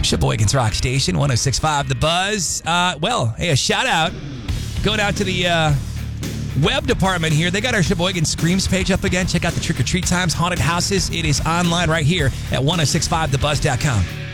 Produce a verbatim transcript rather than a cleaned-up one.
Sheboygan's Rock Station, one oh six point five The Buzz. Uh, well, hey, a shout out going out to the uh, web department here. They got our Sheboygan Screams page up again. Check out the trick-or-treat times, haunted houses. It is online right here at ten sixty-five the buzz dot com.